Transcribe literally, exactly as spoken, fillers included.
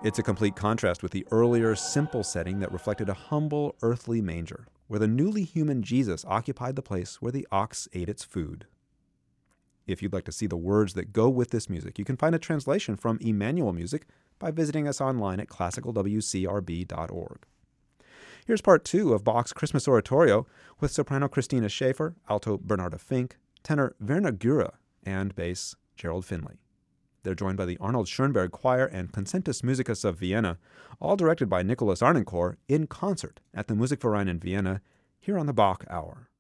It's a complete contrast with the earlier, simple setting that reflected a humble, earthly manger, where the newly human Jesus occupied the place where the ox ate its food. If you'd like to see the words that go with this music, you can find a translation from Emmanuel Music by visiting us online at classical w c r b dot org. Here's part two of Bach's Christmas Oratorio with soprano Christina Schaefer, alto Bernarda Fink, tenor Werner Gura, and bass Gerald Finley. They're joined by the Arnold Schoenberg Choir and Concentus Musicus of Vienna, all directed by Nicholas Arnoncourt in concert at the Musikverein in Vienna, here on the Bach Hour.